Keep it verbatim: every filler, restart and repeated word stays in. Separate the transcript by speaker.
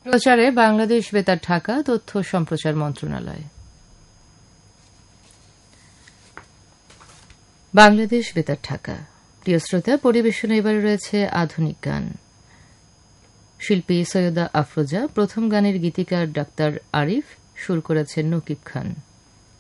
Speaker 1: প্রচারে বাংলাদেশ বেতার ঢাকা, তথ্য সম্প্রচার মন্ত্রণালয়। বাংলাদেশ বেতার ঢাকা। প্রিয় শ্রোতা, পরিবেশনে এবারে রয়েছে আধুনিক গান। শিল্পী সৈয়দা আফরোজা, প্রথম গানের গীতিকার ডাক্তার আরিফ, সুর করেছেন নকিব খান।